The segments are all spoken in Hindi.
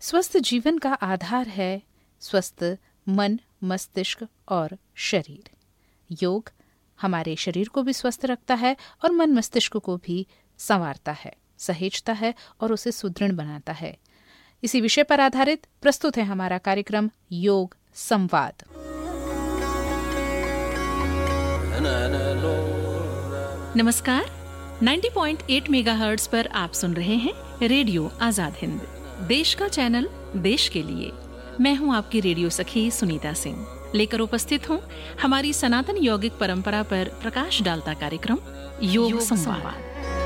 स्वस्थ जीवन का आधार है स्वस्थ मन, मस्तिष्क और शरीर। योग हमारे शरीर को भी स्वस्थ रखता है और मन मस्तिष्क को भी संवारता है, सहेजता है और उसे सुदृढ़ बनाता है। इसी विषय पर आधारित प्रस्तुत है हमारा कार्यक्रम योग संवाद। नमस्कार, 90.8 मेगाहर्ट्ज पर आप सुन रहे हैं रेडियो आजाद हिंद, देश का चैनल देश के लिए। मैं हूं आपकी रेडियो सखी सुनीता सिंह, लेकर उपस्थित हूं हमारी सनातन यौगिक परंपरा पर प्रकाश डालता कार्यक्रम योग संवाद।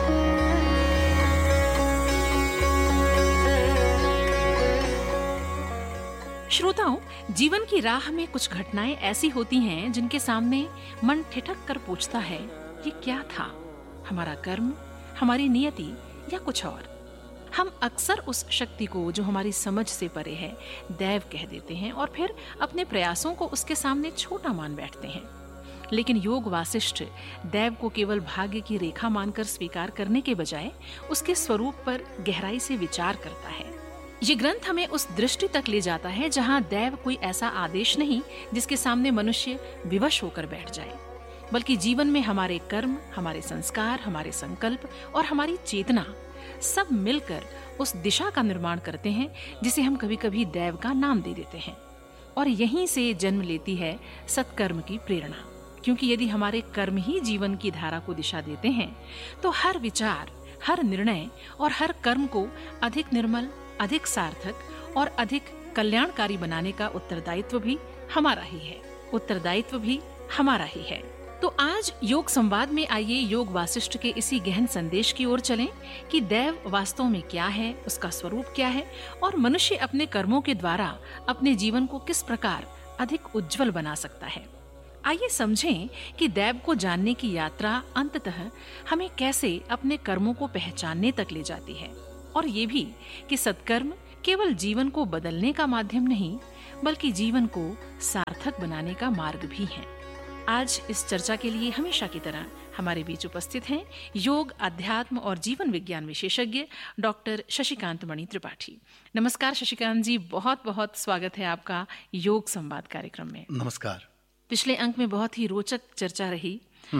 श्रोताओं, जीवन की राह में कुछ घटनाएं ऐसी होती हैं जिनके सामने मन ठिठक कर पूछता है, ये क्या था? हमारा कर्म, हमारी नियति या कुछ और? हम अक्सर उस शक्ति को जो हमारी समझ से परे है दैव कह देते हैं और फिर अपने प्रयासों को उसके सामने छोटा मान बैठते हैं। लेकिन योग वासिष्ठ दैव को केवल भाग्य की रेखा मानकर स्वीकार करने के बजाय उसके स्वरूप पर गहराई से विचार करता है। ये ग्रंथ हमें उस दृष्टि तक ले जाता है जहाँ दैव कोई ऐसा आदेश नहीं जिसके सामने मनुष्य विवश होकर बैठ जाए, बल्कि जीवन में हमारे कर्म, हमारे संस्कार, हमारे संकल्प और हमारी चेतना सब मिलकर उस दिशा का निर्माण करते हैं जिसे हम कभी कभी दैव का नाम दे देते हैं। और यहीं से जन्म लेती है सत्कर्म की प्रेरणा, क्योंकि यदि हमारे कर्म ही जीवन की धारा को दिशा देते हैं तो हर विचार, हर निर्णय और हर कर्म को अधिक निर्मल, अधिक सार्थक और अधिक कल्याणकारी बनाने का उत्तरदायित्व भी हमारा ही है। तो आज योग संवाद में आइए योग वासिष्ठ के इसी गहन संदेश की ओर चलें कि दैव वास्तव में क्या है, उसका स्वरूप क्या है और मनुष्य अपने कर्मों के द्वारा अपने जीवन को किस प्रकार अधिक उज्जवल बना सकता है। आइए समझें कि दैव को जानने की यात्रा अंततः हमें कैसे अपने कर्मों को पहचानने तक ले जाती है, और ये भी कि सत्कर्म केवल जीवन को बदलने का माध्यम नहीं बल्कि जीवन को सार्थक बनाने का मार्ग भी है। आज इस चर्चा के लिए हमेशा की तरह हमारे बीच उपस्थित हैं योग, अध्यात्म और जीवन विज्ञान विशेषज्ञ डॉक्टर शशिकांत मणि त्रिपाठी। नमस्कार शशिकांत जी, बहुत बहुत स्वागत है आपका योग संवाद कार्यक्रम में। नमस्कार। पिछले अंक में बहुत ही रोचक चर्चा रही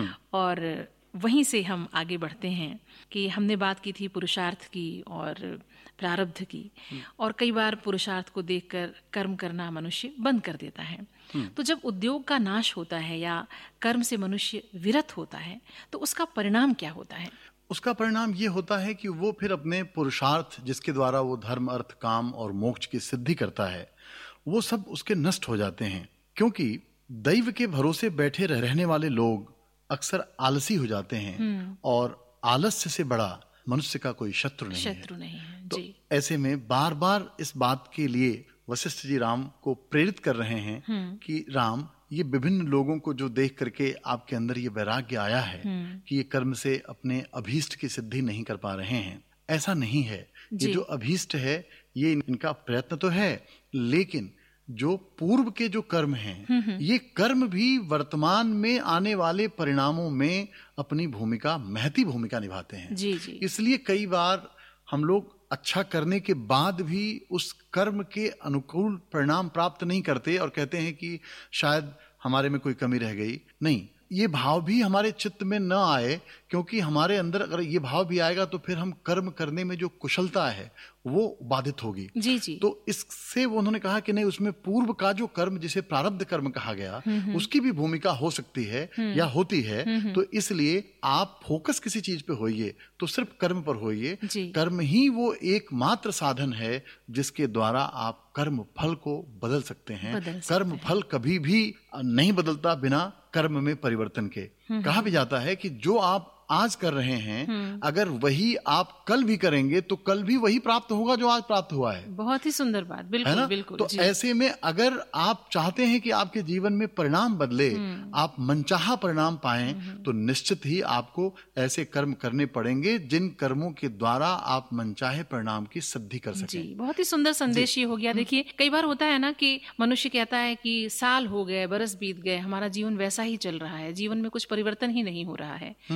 और वहीं से हम आगे बढ़ते हैं कि हमने बात की थी पुरुषार्थ की और प्रारब्ध की, और कई बार पुरुषार्थ को देखकर कर्म करना मनुष्य बंद कर देता है। तो जब उद्योग का नाश होता है या कर्म से मनुष्य विरत होता है तो उसका परिणाम क्या होता है? उसका परिणाम ये होता है कि वो फिर अपने पुरुषार्थ, जिसके द्वारा वो धर्म, अर्थ, काम और मोक्ष की सिद्धि करता है, वो सब उसके नष्ट हो जाते हैं। क्योंकि दैव के भरोसे बैठे रहने वाले लोग अक्सर आलसी हो जाते हैं और आलस्य से बड़ा मनुष्य का कोई शत्रु नहीं है। तो जी। ऐसे में बार बार इस बात के लिए वशिष्ठ जी राम को प्रेरित कर रहे हैं कि राम, ये विभिन्न लोगों को जो देख करके आपके अंदर ये वैराग्य आया है कि ये कर्म से अपने अभीष्ट की सिद्धि नहीं कर पा रहे हैं, ऐसा नहीं है। ये जो अभीष्ट है ये इनका प्रयत्न तो है, लेकिन जो पूर्व के जो कर्म हैं, ये कर्म भी वर्तमान में आने वाले परिणामों में अपनी भूमिका, महती भूमिका निभाते हैं। जी। इसलिए कई बार हम लोग अच्छा करने के बाद भी उस कर्म के अनुकूल परिणाम प्राप्त नहीं करते और कहते हैं कि शायद हमारे में कोई कमी रह गई। नहीं, ये भाव भी हमारे चित्त में न आए, क्योंकि हमारे अंदर अगर ये भाव भी आएगा तो फिर हम कर्म करने में जो कुशलता है वो बाधित होगी। जी। तो इससे वो उन्होंने कहा कि नहीं, उसमें पूर्व का जो कर्म, जिसे प्रारब्ध कर्म कहा गया, उसकी भी भूमिका हो सकती है या होती है। तो इसलिए आप फोकस किसी चीज पे होइए तो सिर्फ कर्म पर होइए। कर्म ही वो एकमात्र साधन है जिसके द्वारा आप कर्म फल को बदल सकते हैं। कर्म फल कभी भी नहीं बदलता बिना कर्म में परिवर्तन के। कहा भी जाता है कि जो आप आज कर रहे हैं, अगर वही आप कल भी करेंगे तो कल भी वही प्राप्त होगा जो आज प्राप्त हुआ है। बहुत ही सुंदर बात, बिल्कुल, है ना? बिल्कुल। तो ऐसे में अगर आप चाहते हैं कि आपके जीवन में परिणाम बदले, आप मनचाहा परिणाम पाएं, तो निश्चित ही आपको ऐसे कर्म करने पड़ेंगे जिन कर्मों के द्वारा आप मनचाहे परिणाम की सिद्धि कर सकें। जी, बहुत ही सुंदर संदेश ये हो गया। देखिए, कई बार होता है ना कि मनुष्य कहता है कि साल हो गए, बरस बीत गए, हमारा जीवन वैसा ही चल रहा है, जीवन में कुछ परिवर्तन ही नहीं हो रहा है।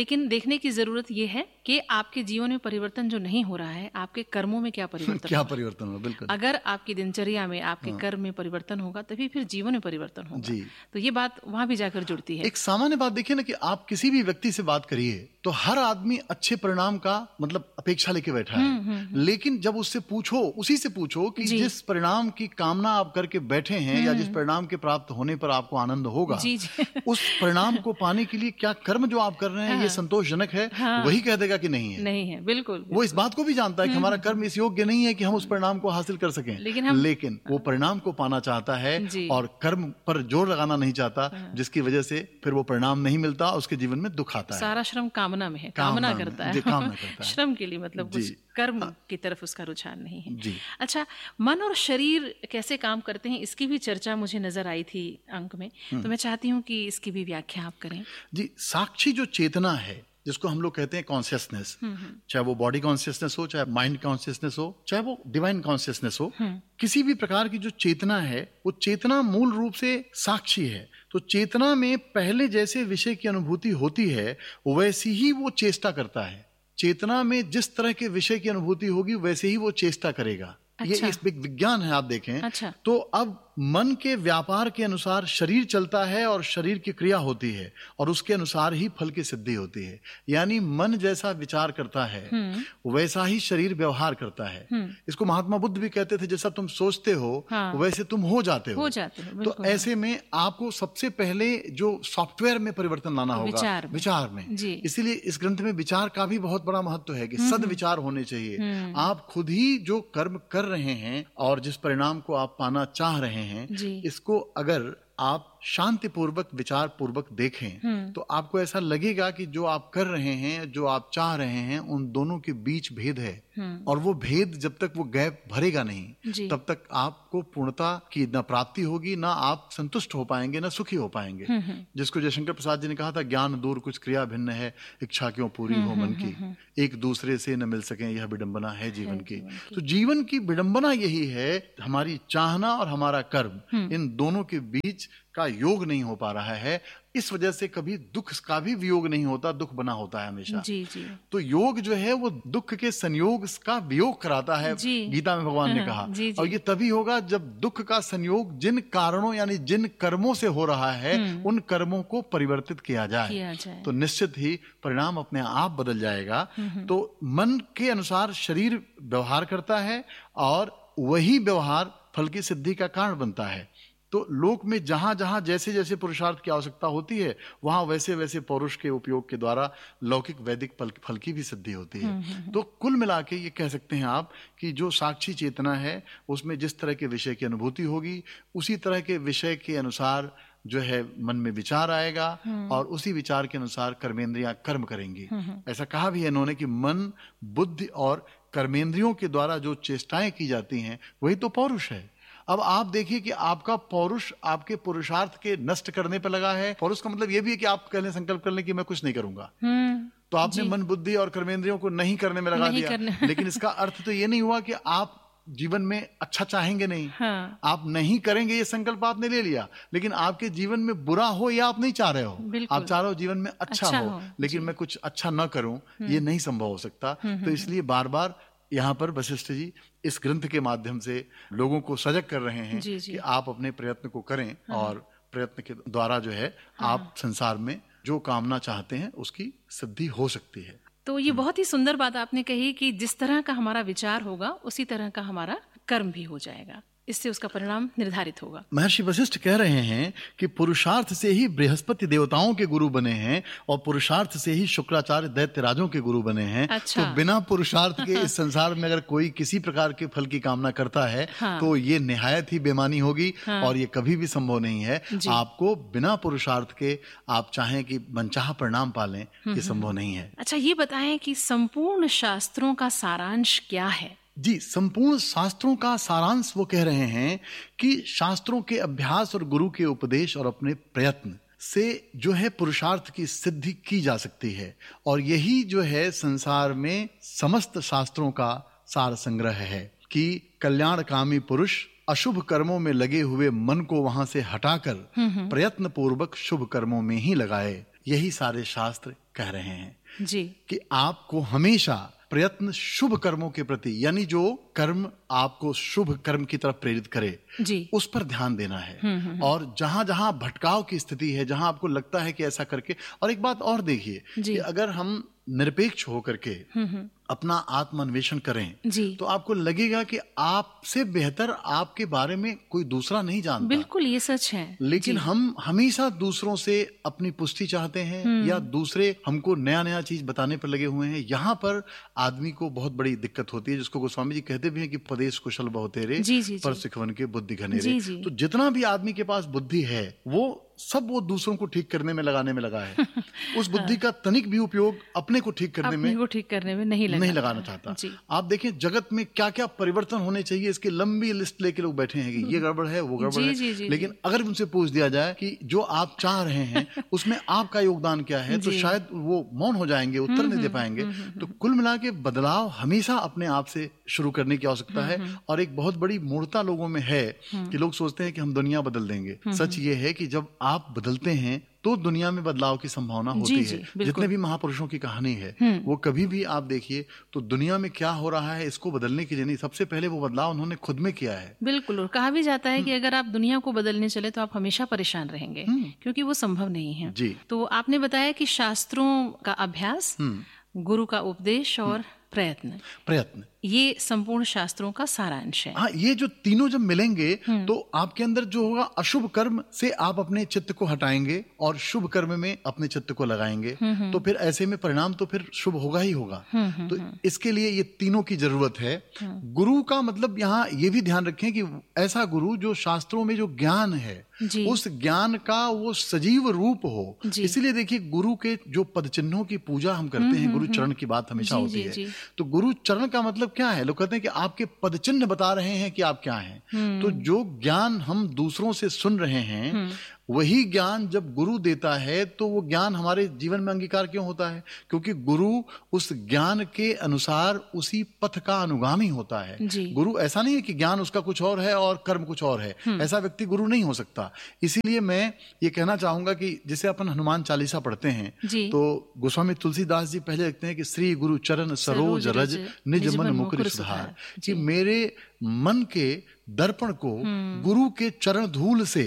लेकिन देखने की जरूरत ये है कि आपके जीवन में परिवर्तन जो नहीं हो रहा है, आपके कर्मों में क्या परिवर्तन क्या परिवर्तन होगा। बिल्कुल, अगर आपकी दिनचर्या में, आपके कर्म में परिवर्तन होगा तभी फिर जीवन में परिवर्तन होगा जी। तो ये बात वहां भी जाकर जुड़ती है। एक सामान्य बात देखिए ना कि आप किसी भी व्यक्ति से बात करिए तो हर आदमी अच्छे परिणाम का मतलब अपेक्षा लेके बैठा है, लेकिन जब उससे पूछो, उसी से पूछो कि जिस परिणाम की कामना आप करके बैठे हैं या जिस परिणाम के प्राप्त होने पर आपको आनंद होगा, उस परिणाम को पाने के लिए क्या कर्म जो आप कर रहे हैं ये संतोषजनक है, वही कह देगा कि नहीं है। नहीं है, बिल्कुल। वो इस बात को भी जानता है कि हमारा कर्म इस योग्य नहीं है कि हम उस परिणाम को हासिल कर सकें, लेकिन वो परिणाम को पाना चाहता है और कर्म पर जोर लगाना नहीं चाहता, जिसकी वजह से फिर वो परिणाम नहीं मिलता, उसके जीवन में दुख आता है। सारा श्रम कामना में है, कामना करता है श्रम के लिए, मतलब कुछ कर्म की तरफ उसका रुझान नहीं है जी। अच्छा, मन और शरीर कैसे काम करते हैं इसकी भी चर्चा मुझे नजर आई थी अंक में, तो मैं चाहती हूँ कि इसकी भी व्याख्या आप करें जी। साक्षी जो चेतना है, जिसको हम लोग कहते हैं कॉन्शियसनेस, चाहे वो बॉडी कॉन्शियसनेस हो, चाहे माइंड कॉन्शियसनेस हो, चाहे वो डिवाइन कॉन्शियसनेस हो, किसी भी प्रकार की जो चेतना है वो चेतना मूल रूप से साक्षी है। तो चेतना में पहले जैसे विषय की अनुभूति होती है वैसी ही वो चेष्टा करता है। चेतना में जिस तरह के विषय की अनुभूति होगी वैसे ही वो चेष्टा करेगा। ये इस विज्ञान है, आप देखें तो अब मन के व्यापार के अनुसार शरीर चलता है और शरीर की क्रिया होती है और उसके अनुसार ही फल की सिद्धि होती है। यानी मन जैसा विचार करता है वैसा ही शरीर व्यवहार करता है। इसको महात्मा बुद्ध भी कहते थे, जैसा तुम सोचते हो वैसे तुम हो जाते हो। तो ऐसे में आपको सबसे पहले जो सॉफ्टवेयर में परिवर्तन लाना होगा विचार में। इसीलिए इस ग्रंथ में विचार का भी बहुत बड़ा महत्व है कि सद्विचार होने चाहिए। आप खुद ही जो कर्म कर रहे हैं और जिस परिणाम को आप पाना चाह रहे हैं इसको अगर आप शांति पूर्वक विचार पूर्वक देखें तो आपको ऐसा लगेगा कि जो आप कर रहे हैं, जो आप चाह रहे हैं, उन दोनों के बीच भेद है और वो भेद जब तक वो गैप भरेगा नहीं तब तक आपको पूर्णता की न प्राप्ति होगी, ना आप संतुष्ट हो पाएंगे, ना सुखी हो पाएंगे। जिसको जयशंकर प्रसाद जी ने कहा था, ज्ञान दूर कुछ क्रिया भिन्न है, इच्छा क्यों पूरी हो मन की, एक दूसरे से न मिल सके यह विडंबना है जीवन की। तो जीवन की विडंबना यही है, हमारी चाहना और हमारा कर्म, इन दोनों के बीच का योग नहीं हो पा रहा है। इस वजह से कभी दुख का भी वियोग नहीं होता, दुख बना होता है हमेशा। जी। तो योग जो है वो दुख के संयोग का वियोग कराता है, गीता में भगवान ने कहा। और ये तभी होगा जब दुख का संयोग जिन कारणों यानी जिन कर्मों से हो रहा है उन कर्मों को परिवर्तित किया जाए तो निश्चित ही परिणाम अपने आप बदल जाएगा। तो मन के अनुसार शरीर व्यवहार करता है और वही व्यवहार फल की सिद्धि का कारण बनता है। तो लोक में जहां जहां जैसे जैसे पुरुषार्थ की आवश्यकता होती है वहां वैसे वैसे पौरुष के उपयोग के द्वारा लौकिक वैदिक फल की भी सिद्धि होती है। तो कुल मिला के ये कह सकते हैं आप कि जो साक्षी चेतना है उसमें जिस तरह के विषय की अनुभूति होगी उसी तरह के विषय के अनुसार जो है मन में विचार आएगा और उसी विचार के अनुसार कर्मेंद्रियां कर्म करेंगी। ऐसा कहा भी है इन्होंने कि मन, बुद्धि और कर्मेंद्रियों के द्वारा जो चेष्टाएं की जाती हैं वही तो पौरुष है। अब आप देखिए कि आपका पौरुष आपके पुरुषार्थ के नष्ट करने पर लगा है। पौरुष का मतलब यह भी है कि आप कहने संकल्प कर लें कि मैं कुछ नहीं करूंगा, तो आपने मन, बुद्धि और कर्मेंद्रियों को नहीं करने में लगा दिया। लेकिन इसका अर्थ तो ये नहीं हुआ कि आप जीवन में अच्छा चाहेंगे नहीं। आप नहीं करेंगे ये संकल्प आपने ले लिया, लेकिन आपके जीवन में बुरा हो या आप नहीं चाह रहे हो, आप चाह रहे हो जीवन में अच्छा हो, लेकिन मैं कुछ अच्छा न करूं ये नहीं संभव हो सकता। तो इसलिए बार बार यहाँ पर वशिष्ठ जी इस ग्रंथ के माध्यम से लोगों को सजग कर रहे हैं कि आप अपने प्रयत्न को करें और प्रयत्न के द्वारा जो है आप संसार में जो कामना चाहते हैं उसकी सिद्धि हो सकती है। तो ये बहुत ही सुंदर बात आपने कही कि जिस तरह का हमारा विचार होगा उसी तरह का हमारा कर्म भी हो जाएगा, इससे उसका परिणाम निर्धारित होगा। महर्षि वशिष्ठ कह रहे हैं कि पुरुषार्थ से ही बृहस्पति देवताओं के गुरु बने हैं और पुरुषार्थ से ही शुक्राचार्य दैत्य राजों के गुरु बने हैं। तो बिना पुरुषार्थ के इस संसार में अगर कोई किसी प्रकार के फल की कामना करता है तो ये निहायत ही बेमानी होगी और ये कभी भी संभव नहीं है। आपको बिना पुरुषार्थ के आप चाहें कि मनचाहा परिणाम पालें, ये संभव नहीं है। अच्छा, ये बताएं कि संपूर्ण शास्त्रों का सारांश क्या है? जी, संपूर्ण शास्त्रों का सारांश वो कह रहे हैं कि शास्त्रों के अभ्यास और गुरु के उपदेश और अपने प्रयत्न से जो है पुरुषार्थ की सिद्धि की जा सकती है और यही जो है संसार में समस्त शास्त्रों का सार संग्रह है कि कल्याणकामी पुरुष अशुभ कर्मों में लगे हुए मन को वहां से हटाकर प्रयत्न पूर्वक शुभ कर्मों में ही लगाए। यही सारे शास्त्र कह रहे हैं जी कि आपको हमेशा प्रयत्न शुभ कर्मों के प्रति, यानी जो कर्म आपको शुभ कर्म की तरफ प्रेरित करे जी उस पर ध्यान देना है। और जहां जहां भटकाव की स्थिति है, जहां आपको लगता है कि ऐसा करके, और एक बात और देखिए जी। कि अगर हम निरपेक्ष होकर के अपना आत्मान्वेषण करें जी तो आपको लगेगा कि आपसे बेहतर आपके बारे में कोई दूसरा नहीं जानता। बिल्कुल, ये सच है। लेकिन हम हमेशा दूसरों से अपनी पुष्टि चाहते हैं या दूसरे हमको नया नया चीज बताने पर लगे हुए हैं। यहाँ पर आदमी को बहुत बड़ी दिक्कत होती है, जिसको गोस्वामी जी कहते भी हैं कि पदेश कुशल बहुतेरे जी जी पर जी सिखवन के बुद्धि घनेरे। जी जी तो जितना भी आदमी के पास बुद्धि है वो सब वो दूसरों को ठीक करने में लगाने में लगा है। उस बुद्धि का तनिक भी उपयोग अपने को ठीक करने अपने को ठीक करने में नहीं लगाना चाहता। जी। आप देखें जगत में क्या क्या परिवर्तन होने चाहिए, इसकी लंबी लिस्ट लेके लोग बैठे हैं कि ये गड़बड़ है, वो गड़बड़ जी, है। जी, जी, लेकिन अगर उनसे पूछ दिया जाए कि जो आप चाह रहे हैं उसमें आपका योगदान क्या है, तो शायद वो मौन हो जाएंगे, उत्तर नहीं दे पाएंगे। तो कुल मिला के बदलाव हमेशा अपने आप से शुरू करने की आवश्यकता है। और एक बहुत बड़ी मूर्खता लोगों में है कि लोग सोचते हैं कि हम दुनिया बदल देंगे। सच ये है कि जब आप बदलते हैं तो दुनिया में बदलाव की संभावना होती है। जितने भी महापुरुषों की कहानी है वो कभी भी आप देखिए तो दुनिया में क्या हो रहा है इसको बदलने के लिए नहीं, सबसे पहले वो बदलाव उन्होंने खुद में किया है। बिल्कुल, और कहा भी जाता है कि अगर आप दुनिया को बदलने चले तो आप हमेशा परेशान रहेंगे, क्योंकि वो संभव नहीं है। जी। तो आपने बताया कि शास्त्रों का अभ्यास, गुरु का उपदेश और प्रयत्न, ये संपूर्ण शास्त्रों का सारांश है। हाँ, ये जो तीनों जब मिलेंगे तो आपके अंदर जो होगा, अशुभ कर्म से आप अपने चित्त को हटाएंगे और शुभ कर्म में अपने चित्त को लगाएंगे। तो फिर ऐसे में परिणाम तो फिर शुभ होगा ही होगा। तो इसके लिए ये तीनों की जरूरत है। गुरु का मतलब यहाँ ये भी ध्यान रखें कि ऐसा गुरु जो शास्त्रों में जो ज्ञान है उस ज्ञान का वो सजीव रूप हो। इसीलिए देखिए गुरु के जो पद चिन्हों की पूजा हम करते हैं, गुरु चरण की बात हमेशा होती है। तो गुरु चरण का मतलब क्या है? लोग कहते हैं कि आपके पद चिन्ह बता रहे हैं कि आप क्या हैं। तो जो ज्ञान हम दूसरों से सुन रहे हैं वही ज्ञान जब गुरु देता है तो वो ज्ञान हमारे जीवन में अंगीकार क्यों होता है? क्योंकि गुरु उस ज्ञान के अनुसार उसी पथ का अनुगामी होता है। गुरु ऐसा नहीं है कि ज्ञान उसका कुछ और है और कर्म कुछ और है। ऐसा व्यक्ति गुरु नहीं हो सकता। इसीलिए मैं ये कहना चाहूंगा कि जैसे अपन हनुमान चालीसा पढ़ते हैं तो गोस्वामी तुलसीदास जी पहले लिखते हैं कि श्री गुरु चरण सरोज रज निज मन मुकुर सुधार, कि मेरे मन के दर्पण को गुरु के चरण धूल से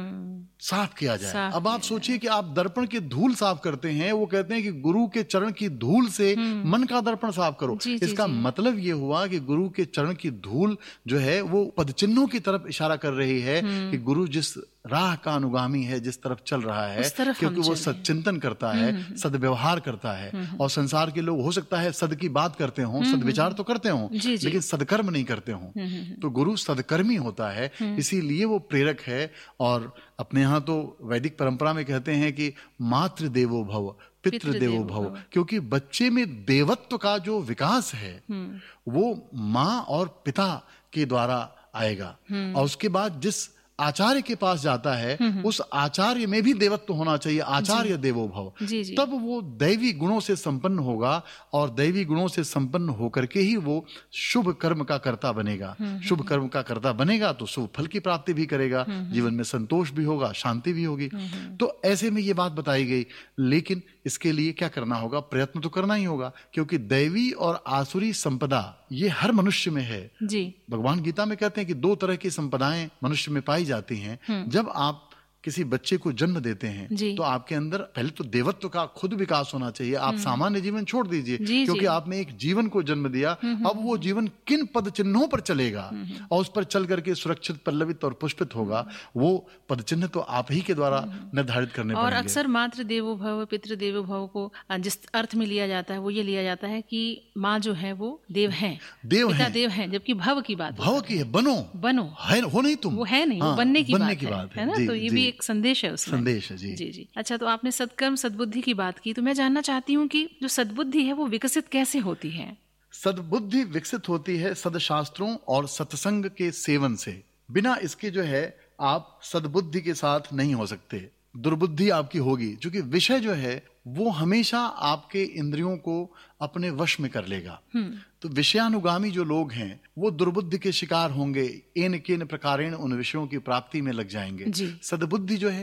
साफ किया जाए। अब आप सोचिए कि आप दर्पण की धूल साफ करते हैं, वो कहते हैं कि गुरु के चरण की धूल से मन का दर्पण साफ करो। इसका मतलब ये हुआ कि गुरु के चरण की धूल जो है वो पदचिन्हों की तरफ इशारा कर रही है कि गुरु जिस राह का अनुगामी है, जिस तरफ चल रहा है, क्योंकि वो सच्चिंतन करता है, सद्व्यवहार करता है। और संसार के लोग हो सकता है सद की बात करते हों, सद्विचार तो करते हों, लेकिन सदकर्म नहीं करते हों। तो गुरु सदकर्मी होता है, इसीलिए वो प्रेरक है। और अपने यहाँ तो वैदिक परंपरा में कहते हैं कि मातृ देवो भव पितृ देवो भव, क्योंकि बच्चे में देवत्व का जो विकास है वो माँ और पिता के द्वारा आएगा। और उसके बाद जिस आचार्य के पास जाता है उस आचार्य में भी देवत्व होना चाहिए, आचार्य देवो भव। तब वो दैवी गुणों से संपन्न होगा और दैवी गुणों से संपन्न होकर के ही वो शुभ कर्म का कर्ता बनेगा। शुभ कर्म का कर्ता बनेगा तो शुभ फल की प्राप्ति भी करेगा, जीवन में संतोष भी होगा, शांति भी होगी। तो ऐसे में ये बात बताई गई। लेकिन इसके लिए क्या करना होगा? प्रयत्न तो करना ही होगा, क्योंकि दैवी और आसुरी संपदा ये हर मनुष्य में है। भगवान गीता में कहते हैं कि दो तरह की संपदाएं मनुष्य में पाई जाती हैं। जब आप किसी बच्चे को जन्म देते हैं तो आपके अंदर पहले तो देवत्व का खुद विकास होना चाहिए। आप सामान्य जीवन छोड़ दीजिए, क्योंकि आपने एक जीवन को जन्म दिया। अब वो जीवन किन पद चिन्हों पर चलेगा और उस पर चल करके सुरक्षित, पल्लवित और पुष्पित होगा, वो पद चिन्ह तो आप ही के द्वारा निर्धारित करने पड़ेंगे। और अक्सर मातृ देवो भव पितृ देवो भव को जिस अर्थ में लिया जाता है वो ये लिया जाता है कि माँ जो है वो देव है, पिता देव है, जबकि भव की बात, भव की है, बनो है, हो नहीं तुम, वो है नहीं, वो बनने की बात है ना। तो ये भी एक संदेश है उसमें। संदेश है जी। जी। अच्छा, तो आपने सत्कर्म सद्बुद्धि की बात की, तो मैं जानना चाहती हूँ कि जो सद्बुद्धि है वो विकसित कैसे होती है? सद्बुद्धि विकसित होती है सदशास्त्रों और सत्संग के सेवन से। बिना इसके जो है आप सद्बुद्धि के साथ नहीं हो सकते, दुर्बुद्धि आपकी होगी। क्योंकि विषय जो है वो हमेशा आपके इंद्रियों को अपने वश में कर लेगा। तो विषयानुगामी जो लोग हैं वो दुर्बुद्धि के शिकार होंगे, एन केन प्रकारेण उन विषयों की प्राप्ति में लग जाएंगे। सद्बुद्धि जो है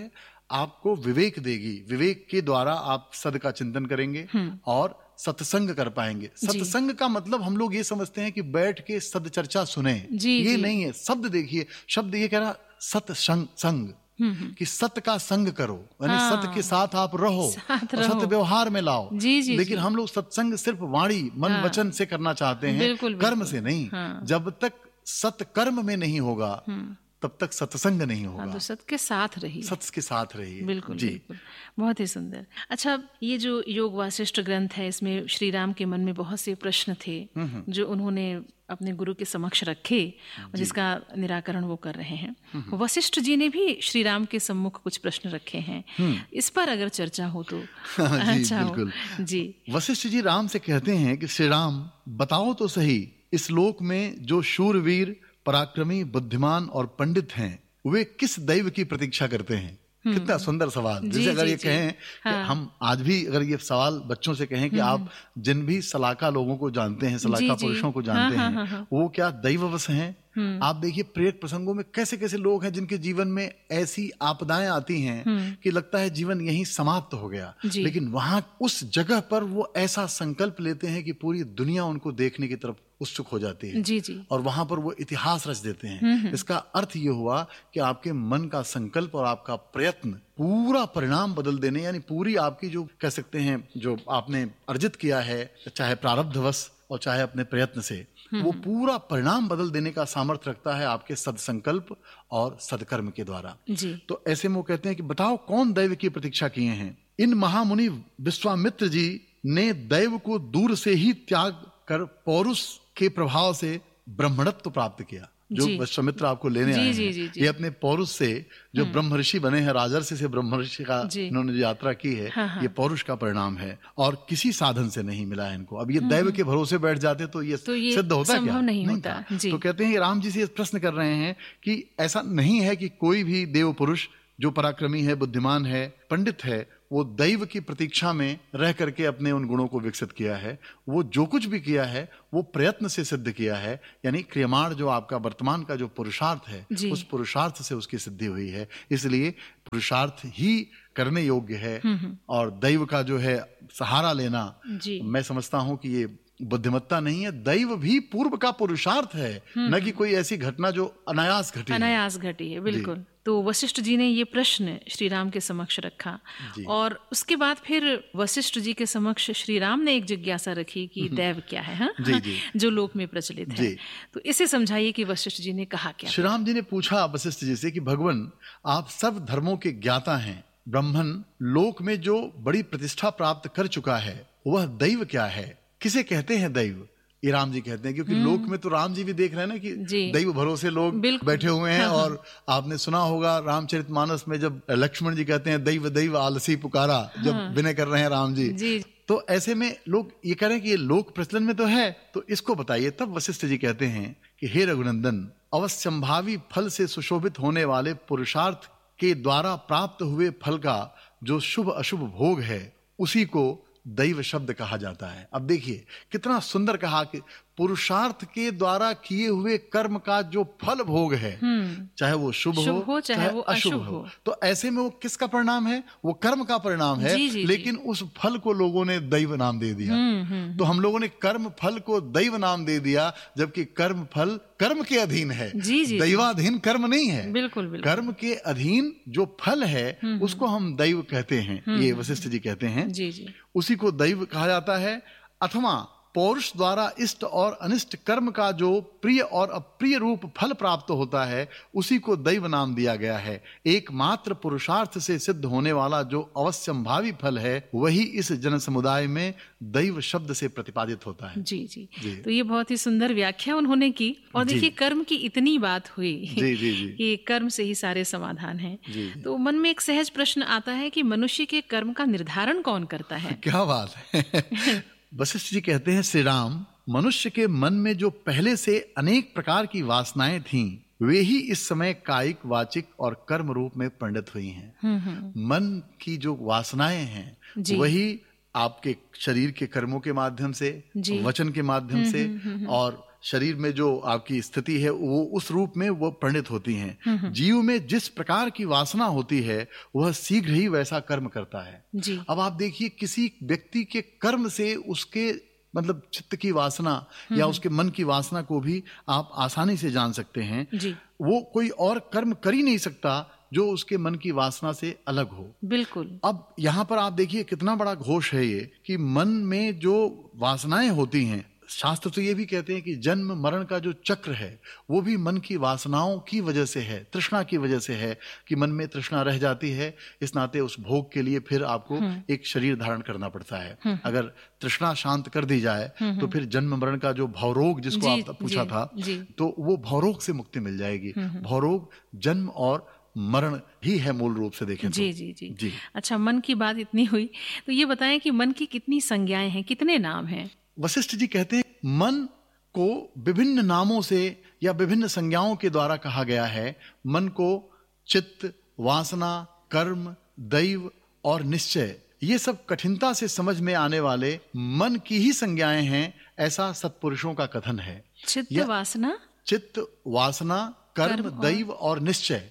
आपको विवेक देगी। विवेक के द्वारा आप सद का चिंतन करेंगे और सत्संग कर पाएंगे। सत्संग का मतलब हम लोग ये समझते हैं कि बैठ के सद चर्चा सुने, ये नहीं है। शब्द देखिए, शब्द ये कह रहा सत्संग, संग कि सत्य का संग करो, यानी सत्य के साथ आप रहो, सत्य व्यवहार में लाओ। लेकिन हम लोग सत्संग सिर्फ वाणी मन वचन से करना चाहते हैं, कर्म से नहीं। जब तक सत्य कर्म में नहीं होगा तब तक सत्संग नहीं होगा। तो सत्य के साथ रहिए, सत्य के साथ रहिए। बिल्कुल जी, बिल्कुल, बहुत ही सुंदर। अच्छा, ये जो योग वासिष्ठ ग्रंथ है, इसमें श्री राम के मन में बहुत से प्रश्न थे जो उन्होंने अपने गुरु के समक्ष रखे और जिसका निराकरण वो कर रहे हैं। वशिष्ठ जी ने भी श्री राम के सम्मुख कुछ प्रश्न रखे हैं, इस पर अगर चर्चा हो तो अच्छा हो। जी, वशिष्ठ जी राम से कहते हैं कि श्री राम बताओ तो सही, इस लोक में जो शूरवीर पराक्रमी बुद्धिमान और पंडित हैं वे किस दैव की प्रतीक्षा करते हैं। कितना सुंदर सवाल। जैसे अगर ये कहें कि हम आज भी अगर ये सवाल बच्चों से कहें कि आप जिन भी सलाका लोगों को जानते हैं, सलाका पुरुषों को जानते हैं, वो क्या दैववश हैं? आप देखिए प्रेरक प्रसंगों में कैसे कैसे लोग हैं जिनके जीवन में ऐसी आपदाएं आती हैं कि लगता है जीवन यहीं समाप्त हो गया, लेकिन वहां उस जगह पर वो ऐसा संकल्प लेते हैं कि पूरी दुनिया उनको देखने की तरफ उत्सुक हो जाती है और वहां पर वो इतिहास रच देते हैं। इसका अर्थ ये हुआ कि आपके मन का संकल्प और आपका प्रयत्न पूरा परिणाम बदल देने, यानी पूरी आपकी जो कह सकते हैं जो आपने अर्जित किया है, चाहे प्रारब्धवश और चाहे अपने प्रयत्न से, वो पूरा परिणाम बदल देने का सामर्थ्य रखता है आपके सदसंकल्प और सदकर्म के द्वारा। तो ऐसे में वो कहते हैं कि बताओ कौन दैव की प्रतीक्षा किए हैं। इन महामुनि विश्वामित्र जी ने दैव को दूर से ही त्याग कर पौरुष के प्रभाव से ब्रह्मणत्व प्राप्त किया। जो विश्वामित्र आपको लेने आए हैं, ये अपने पौरुष से जो ब्रह्म ऋषि बने हैं, राजर्षि से ब्रह्म ऋषि का इन्होंने जो यात्रा की है, ये पौरुष का परिणाम है और किसी साधन से नहीं मिला है इनको। अब ये दैव के भरोसे बैठ जाते तो ये सिद्ध होता क्या? नहीं होता। तो कहते हैं राम जी से प्रश्न कर रहे हैं कि ऐसा नहीं है कि कोई भी देव पुरुष जो पराक्रमी है, बुद्धिमान है, पंडित है, वो दैव की प्रतीक्षा में रह करके अपने उन गुणों को विकसित किया है। वो जो कुछ भी किया है वो प्रयत्न से सिद्ध किया है, यानी क्रियमाण जो आपका वर्तमान का जो पुरुषार्थ है, उस पुरुषार्थ से उसकी सिद्धि हुई है। इसलिए पुरुषार्थ ही करने योग्य है और दैव का जो है सहारा लेना, मैं समझता हूं कि ये बुद्धिमत्ता नहीं है। दैव भी पूर्व का पुरुषार्थ है, न कि कोई ऐसी घटना जो अनायास घटी है। बिल्कुल। तो वशिष्ठ जी ने ये प्रश्न श्री राम के समक्ष रखा और उसके बाद फिर वशिष्ठ जी के समक्ष श्री राम ने एक जिज्ञासा रखी कि दैव क्या है, जो लोक में प्रचलित है। तो इसे समझाइए कि वशिष्ठ जी ने कहा क्या। श्री राम जी ने पूछा वशिष्ठ जी से कि भगवान, आप सब धर्मों के ज्ञाता हैं, ब्राह्मण लोक में जो बड़ी प्रतिष्ठा प्राप्त कर चुका है वह दैव क्या है? किसे कहते हैं दैव? ये राम जी कहते हैं, क्योंकि लोक में तो राम जी भी देख रहे हैं ना कि दैव भरोसे लोग बैठे हुए हैं। और आपने सुना होगा रामचरितमानस में जब लक्ष्मण जी कहते हैं दैव दैव आलसी पुकारा, जब विनय कर रहे हैं राम जी। तो ऐसे में लोग ये कह रहे हैं कि ये लोक प्रचलन में तो है, तो इसको बताइए। तब वशिष्ठ जी कहते हैं कि हे रघुनंदन, अवश्यंभावी फल से सुशोभित होने वाले पुरुषार्थ के द्वारा प्राप्त हुए फल का जो शुभ अशुभ भोग है उसी को दैव शब्द कहा जाता है। अब देखिए कितना सुंदर कहा कि पुरुषार्थ के द्वारा किए हुए कर्म का जो फल भोग है, चाहे वो शुभ हो चाहे वो अशुभ हो, तो ऐसे में वो किसका परिणाम है? वो कर्म का परिणाम है। लेकिन उस फल को लोगों ने दैव नाम दे दिया। तो हम लोगों ने कर्म फल को दैव नाम दे दिया, जबकि कर्म फल कर्म के अधीन है, दैवाधीन कर्म नहीं है। बिल्कुल। कर्म के अधीन जो फल है उसको हम दैव कहते हैं, ये वशिष्ठ जी कहते हैं। उसी को दैव कहा जाता है। अथवा पौरुष द्वारा इष्ट और अनिष्ट कर्म का जो प्रिय और अप्रिय रूप फल प्राप्त होता है उसी को दैव नाम दिया गया है। एकमात्र पुरुषार्थ से सिद्ध होने वाला जो अवश्यंभावी फल है वही इस जन समुदाय में दैव शब्द से प्रतिपादित होता है। जी। तो ये बहुत ही सुंदर व्याख्या उन्होंने की। और देखिए कर्म की इतनी बात हुई कि कर्म से ही सारे समाधान हैं। तो मन में एक सहज प्रश्न आता है कि मनुष्य के कर्म का निर्धारण कौन करता है? क्या बात है। वशिष्ठ जी कहते हैं, श्री राम, मनुष्य के मन में जो पहले से अनेक प्रकार की वासनाएं थीं वे ही इस समय कायिक, वाचिक और कर्म रूप में परिणत हुई हैं। मन की जो वासनाएं हैं वही आपके शरीर के कर्मों के माध्यम से, वचन के माध्यम से और शरीर में जो आपकी स्थिति है वो उस रूप में वो परिणित होती हैं। जीव में जिस प्रकार की वासना होती है वह शीघ्र ही वैसा कर्म करता है जी। अब आप देखिए किसी व्यक्ति के कर्म से उसके मतलब चित्त की वासना या उसके मन की वासना को भी आप आसानी से जान सकते हैं जी। वो कोई और कर्म कर ही नहीं सकता जो उसके मन की वासना से अलग हो। बिल्कुल। अब यहाँ पर आप देखिए कितना बड़ा घोष है ये कि मन में जो वासनाएं होती हैं, शास्त्र तो ये भी कहते हैं कि जन्म मरण का जो चक्र है वो भी मन की वासनाओं की वजह से है, तृष्णा की वजह से है कि मन में तृष्णा रह जाती है। इस नाते उस भोग के लिए फिर आपको एक शरीर धारण करना पड़ता है। अगर तृष्णा शांत कर दी जाए तो फिर जन्म मरण का जो भवरोग जिसको आप पूछा था तो वो भवरोग से मुक्ति मिल जाएगी। भवरोग जन्म और मरण ही है मूल रूप से देखें जी, जी, जी, जी। अच्छा, मन की बात इतनी हुई तो ये बताएं कि मन की कितनी संज्ञाएं हैं, कितने नाम हैं? वशिष्ठ जी कहते हैं मन को विभिन्न नामों से या विभिन्न संज्ञाओं के द्वारा कहा गया है। मन को चित्त, वासना, कर्म, दैव और निश्चय, ये सब कठिनता से समझ में आने वाले मन की ही संज्ञाएं हैं, ऐसा सत्पुरुषों का कथन है। चित्त, वासना, चित्त, वासना, कर्म, दैव और निश्चय,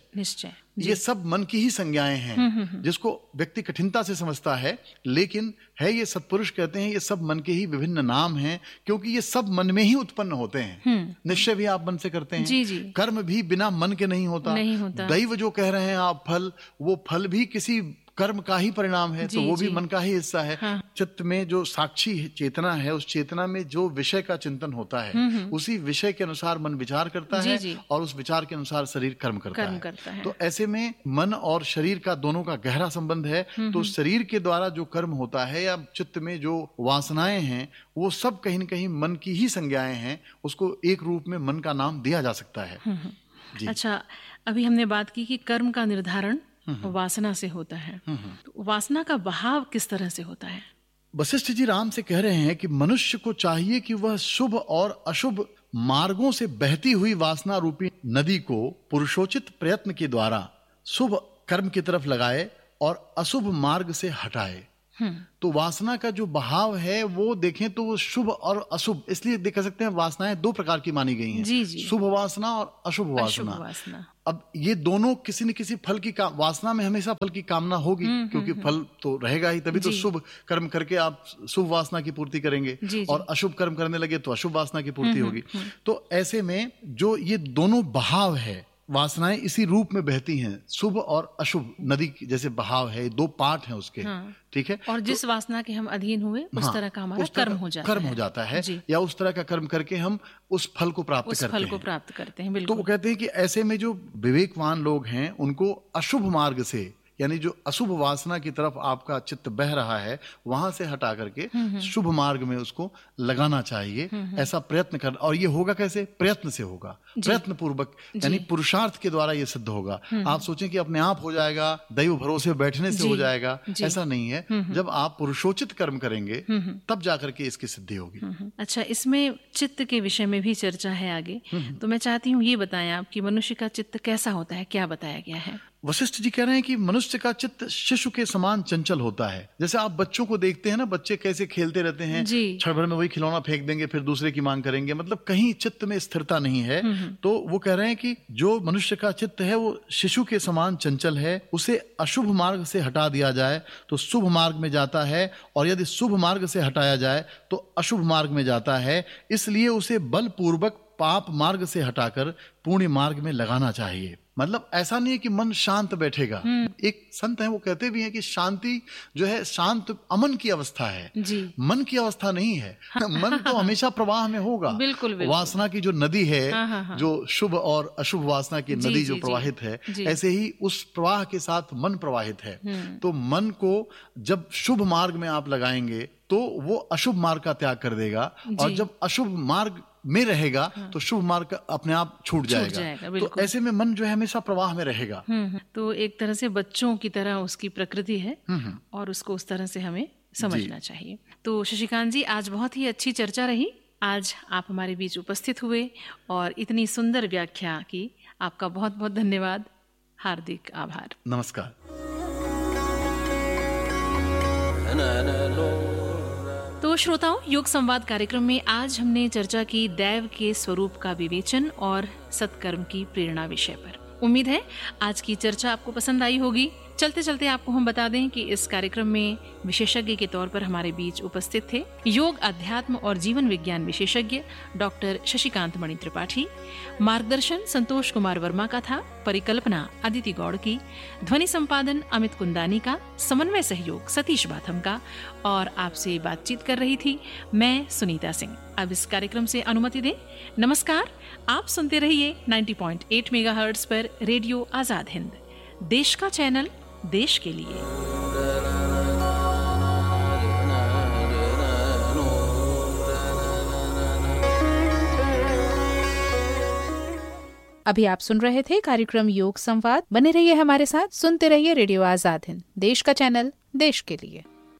ये सब मन की ही संज्ञाएं हैं जिसको व्यक्ति कठिनता से समझता है, लेकिन है ये सत्पुरुष कहते हैं ये सब मन के ही विभिन्न नाम हैं, क्योंकि ये सब मन में ही उत्पन्न होते हैं। निश्चय भी आप मन से करते हैं। जी, जी। कर्म भी बिना मन के नहीं होता। दैव जो कह रहे हैं आप फल, वो फल भी किसी कर्म का ही परिणाम है, तो वो भी मन का ही हिस्सा है। हाँ। चित्त में जो साक्षी चेतना है, उस चेतना में जो विषय का चिंतन होता है उसी विषय के अनुसार मन विचार करता है और उस विचार के अनुसार शरीर कर्म करता है। तो ऐसे में मन और शरीर का दोनों का गहरा संबंध है। तो शरीर के द्वारा जो कर्म होता है या चित्त में जो वासनाएं हैं वो सब कहीं न कहीं मन की ही संज्ञाएं हैं, उसको एक रूप में मन का नाम दिया जा सकता है। अच्छा, अभी हमने बात की कि कर्म का निर्धारण वासना से होता है, तो वासना का बहाव किस तरह से होता है? वशिष्ठ जी राम से कह रहे हैं कि मनुष्य को चाहिए कि वह शुभ और अशुभ मार्गों से बहती हुई वासना रूपी नदी को पुरुषोचित प्रयत्न के द्वारा शुभ कर्म की तरफ लगाए और अशुभ मार्ग से हटाए। तो वासना का जो बहाव है वो देखें तो वो शुभ और अशुभ, इसलिए देख सकते हैं वासनाएं दो प्रकार की मानी गई हैं। जी, जी। शुभ वासना और अशुभ वासना। अब ये दोनों किसी न किसी फल की वासना में हमेशा फल की कामना होगी, क्योंकि फल तो रहेगा ही, तभी तो शुभ कर्म करके आप शुभ वासना की पूर्ति करेंगे। और अशुभ कर्म करने लगे तो अशुभ वासना की पूर्ति होगी। तो ऐसे में जो ये दोनों बहाव है, वासनाएं इसी रूप में बहती हैं, शुभ और अशुभ नदी जैसे बहाव है, दो पार्ट हैं उसके। ठीक है। और जिस वासना के हम अधीन हुए उस तरह का हमारा कर्म हो जाता है या उस तरह का कर्म करके हम उस फल को प्राप्त करते हैं। बिल्कुल। तो वो कहते हैं कि ऐसे में जो विवेकवान लोग हैं उनको अशुभ मार्ग से, यानी जो अशुभ वासना की तरफ आपका चित्त बह रहा है वहां से हटा करके शुभ मार्ग में उसको लगाना चाहिए। ऐसा प्रयत्न कर, और ये होगा कैसे? प्रयत्न से होगा, प्रयत्न पूर्वक, यानी पुरुषार्थ के द्वारा ये सिद्ध होगा। आप सोचें कि अपने आप हो जाएगा, दैव भरोसे बैठने से हो जाएगा, ऐसा नहीं है। जब आप पुरुषोचित कर्म करेंगे तब जाकर के इसकी सिद्धि होगी। अच्छा, इसमें चित्त के विषय में भी चर्चा है आगे, तो मैं चाहती हूँ ये बताएं आप कि मनुष्य का चित्त कैसा होता है, क्या बताया गया है? वशिष्ठ जी कह रहे हैं कि मनुष्य का चित्त शिशु के समान चंचल होता है। जैसे आप बच्चों को देखते हैं ना, बच्चे कैसे खेलते रहते हैं, क्षण भर में वही खिलौना फेंक देंगे, फिर दूसरे की मांग करेंगे, मतलब कहीं चित्त में स्थिरता नहीं है। तो वो कह रहे हैं कि जो मनुष्य का चित्त है वो शिशु के समान चंचल है, उसे अशुभ मार्ग से हटा दिया जाए तो शुभ मार्ग में जाता है, और यदि शुभ मार्ग से हटाया जाए तो अशुभ मार्ग में जाता है। इसलिए उसे बलपूर्वक पाप मार्ग से हटाकर पुण्य मार्ग में लगाना चाहिए। मतलब ऐसा नहीं है कि मन शांत बैठेगा। एक संत है वो कहते भी हैं कि शांति जो है, शांत अमन की अवस्था है, मन की अवस्था नहीं है। मन तो हमेशा प्रवाह में होगा। बिल्कुल, बिल्कुल। वासना की जो नदी है, जो शुभ और अशुभ वासना की नदी जो प्रवाहित है, ऐसे ही उस प्रवाह के साथ मन प्रवाहित है। तो मन को जब शुभ मार्ग में आप लगाएंगे तो वो अशुभ मार्ग का त्याग कर देगा, और जब अशुभ मार्ग में रहेगा तो शुभ मार्ग अपने आप छूट जाएगा। तो ऐसे में मन जो है हमेशा प्रवाह में रहेगा। तो एक तरह से बच्चों की तरह उसकी प्रकृति है और उसको उस तरह से हमें समझना चाहिए। तो शशिकांत जी, आज बहुत ही अच्छी चर्चा रही। आज आप हमारे बीच उपस्थित हुए और इतनी सुंदर व्याख्या की, आपका बहुत बहुत धन्यवाद, हार्दिक आभार। नमस्कार। तो श्रोताओं, योग संवाद कार्यक्रम में आज हमने चर्चा की दैव के स्वरूप का विवेचन और सत्कर्म की प्रेरणा विषय पर। उम्मीद है आज की चर्चा आपको पसंद आई होगी। चलते चलते आपको हम बता दें कि इस कार्यक्रम में विशेषज्ञ के तौर पर हमारे बीच उपस्थित थे योग, अध्यात्म और जीवन विज्ञान विशेषज्ञ डॉक्टर शशिकांत मणि त्रिपाठी। मार्गदर्शन संतोष कुमार वर्मा का था, परिकल्पना अदिति गौड़ की, ध्वनि संपादन अमित कुंदानी का, समन्वय सहयोग सतीश बाथम का और आपसे बातचीत कर रही थी मैं सुनीता सिंह। अब इस कार्यक्रम से अनुमति दें। नमस्कार। आप सुनते रहिए 90.8 मेगाहर्ट्ज पर रेडियो आजाद हिंद, देश का चैनल, देश के लिए। अभी आप सुन रहे थे कार्यक्रम योग संवाद। बने रहिए हमारे साथ, सुनते रहिए रेडियो आजाद हिंद, देश का चैनल, देश के लिए।